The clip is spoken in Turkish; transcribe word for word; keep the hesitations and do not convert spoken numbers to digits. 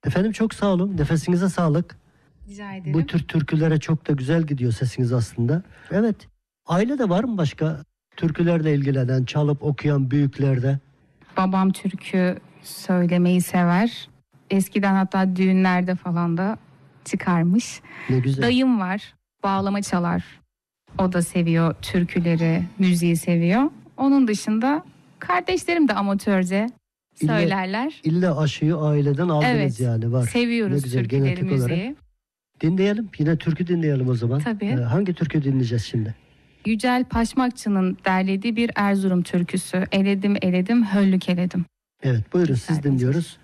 Efendim çok sağ olun. Nefesinize sağlık. Rica ederim. Bu tür türkülere çok da güzel gidiyor sesiniz aslında. Evet. Ailede var mı başka türkülerle ilgilenen, çalıp okuyan büyüklerde? Babam türkü söylemeyi sever. Eskiden hatta düğünlerde falan da çıkarmış. Ne güzel. Dayım var. Bağlama çalar. O da seviyor türküleri, müziği seviyor. Onun dışında kardeşlerim de amatörce İlle- söylerler. İlla aşıyı aileden aldınız Evet. yani var. Ne Seviyoruz güzel, türküleri, genetik olarak. müziği. Dinleyelim. Yine türkü dinleyelim o zaman. Tabii. Ee, hangi türkü dinleyeceğiz şimdi? Yücel Paşmakçı'nın derlediği bir Erzurum türküsü. Eledim eledim höllük eledim. Evet buyurun Güzel siz dinliyoruz.